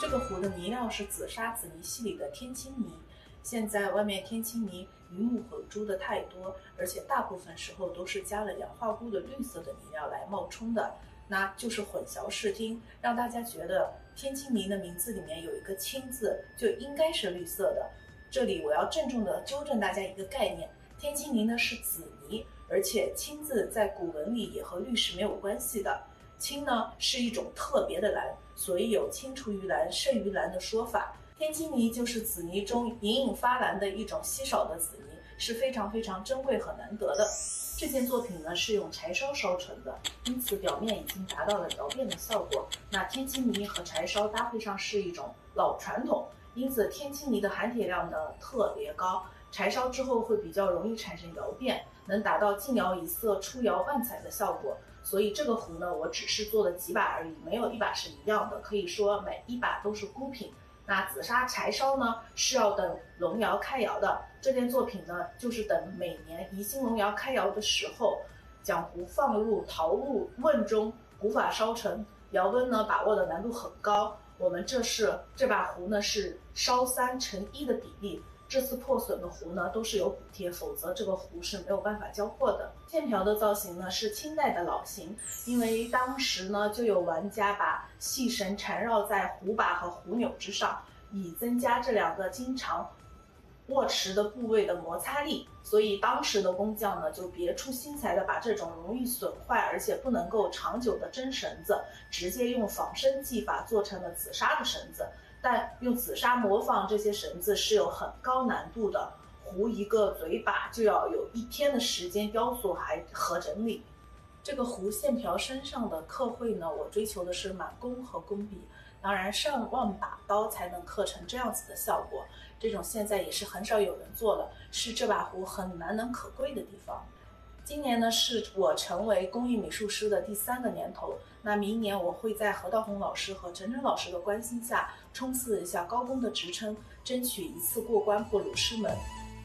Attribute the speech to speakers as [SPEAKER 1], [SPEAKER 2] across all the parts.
[SPEAKER 1] 这个壶的泥料是紫砂紫泥系里的天青泥。现在外面天青泥鱼目混珠的太多，而且大部分时候都是加了氧化钴的绿色的泥料来冒充的，那就是混淆视听，让大家觉得天青泥的名字里面有一个青字，就应该是绿色的。这里我要郑重的纠正大家一个概念，天青泥呢是紫泥，而且青字在古文里也和绿是没有关系的。青呢是一种特别的蓝，所以有青出于蓝胜于蓝的说法。天青泥就是紫泥中隐隐发蓝的一种稀少的紫泥，是非常非常珍贵和难得的。这件作品呢是用柴烧烧成的，因此表面已经达到了窑变的效果。那天青泥和柴烧搭配上是一种老传统，因此天青泥的含铁量呢特别高，柴烧之后会比较容易产生窑变，能达到进窑一色出窑万彩的效果。所以这个壶呢我只是做了几把而已，没有一把是一样的，可以说每一把都是孤品。那紫砂柴烧呢是要等龙窑开窑的，这件作品呢就是等每年宜兴龙窑开窑的时候，将壶放入陶入瓮中，古法烧成，窑温呢把握的难度很高。我们这把壶呢是烧3乘1的比例，这次破损的壶呢都是有补贴，否则这个壶是没有办法交货的。线条的造型呢是清代的老型，因为当时呢就有玩家把细绳缠绕在壶把和壶钮之上，以增加这两个经常握持的部位的摩擦力，所以当时的工匠呢就别出心裁的把这种容易损坏而且不能够长久的真绳子，直接用仿生技法做成了紫砂的绳子。但用紫砂模仿这些绳子是有很高难度的，壶一个嘴把就要有1天的时间雕塑和整理。这个壶线条身上的刻绘呢，我追求的是满工和工笔，当然上万把刀才能刻成这样子的效果，这种现在也是很少有人做了，是这把壶很难能可贵的地方。今年呢是我成为工艺美术师的第3个年头，那明年我会在何道红老师和陈晨老师的关心下冲刺一下高工的职称，争取一次过关破鲁师门。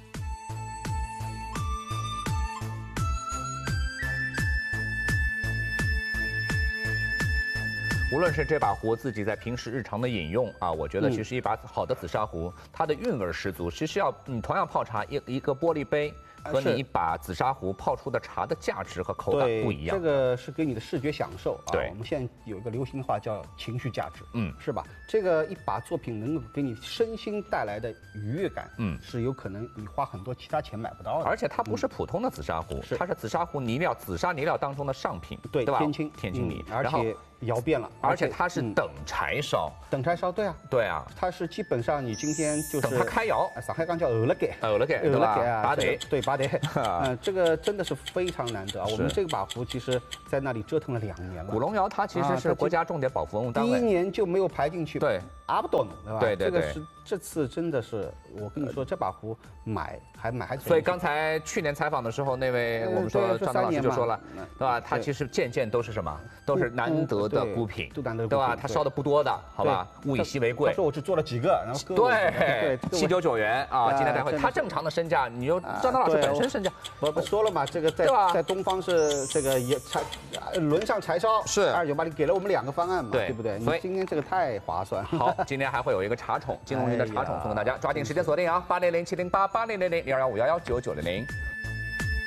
[SPEAKER 2] 无论是这把壶自己在平时日常的饮用啊，我觉得其实一把好的紫砂壶，它的韵味十足。其实要你同样泡茶，一个玻璃杯和你一把紫砂壶泡出的茶的价值和口感不一样。
[SPEAKER 3] 这个是给你的视觉享受啊。
[SPEAKER 2] 对，
[SPEAKER 3] 我们现在有一个流行话叫情绪价值，是吧？这个一把作品能够给你身心带来的愉悦感，是有可能你花很多其他钱买不到的。
[SPEAKER 2] 而且它不是普通的紫砂壶，它是紫砂壶泥料、紫砂泥料当中的上品，
[SPEAKER 3] 对
[SPEAKER 2] 吧？
[SPEAKER 3] 天青
[SPEAKER 2] 泥，
[SPEAKER 3] 而且窑变了，
[SPEAKER 2] 而且它是等柴烧，
[SPEAKER 3] 等柴烧，对啊，
[SPEAKER 2] 对啊，
[SPEAKER 3] 它是基本上你今天就是
[SPEAKER 2] 等它开窑，
[SPEAKER 3] 上海讲叫熬了盖，
[SPEAKER 2] 对吧？拔得，
[SPEAKER 3] 对，拔得，这个真的是非常难得啊！我们这把壶其实在那里折腾了2年了。
[SPEAKER 2] 古龙窑它其实是国家重点保护文物单位，
[SPEAKER 3] 第1年就没有排进去，
[SPEAKER 2] 对，
[SPEAKER 3] 阿不懂，对吧？
[SPEAKER 2] 对，
[SPEAKER 3] 这个是这次真的是，我跟你说，这把壶买。
[SPEAKER 2] 所以刚才去年采访的时候，那位我们说张老师就说了，对吧？它其实件件都是什么？都是难得的孤品，对吧？它烧的不多的，好吧？物以稀为贵。
[SPEAKER 3] 他说我只做了几个，然后
[SPEAKER 2] 对，799元啊！今天带回它正常的身价，你就张老师本身身价，
[SPEAKER 3] 我说了嘛，这个在东方是这个也轮上柴烧
[SPEAKER 2] 是
[SPEAKER 3] 2980，你给了我们2个方案嘛，
[SPEAKER 2] 对
[SPEAKER 3] 不对？
[SPEAKER 2] 所以
[SPEAKER 3] 今天这个太划算。
[SPEAKER 2] 好，今天还会有一个茶宠，金龙云的茶宠送给大家，抓紧时间锁定啊，8007088000。215119900。